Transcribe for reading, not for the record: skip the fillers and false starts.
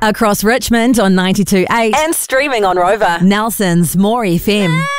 Across Richmond on 92.8 and streaming on Rover. Nelson's More FM.